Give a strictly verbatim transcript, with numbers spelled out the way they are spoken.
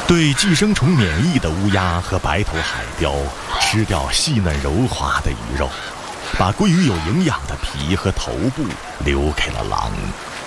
对寄生虫免疫的乌鸦和白头海雕吃掉细嫩柔滑的鱼肉，把鲑鱼有营养的皮和头部留给了狼。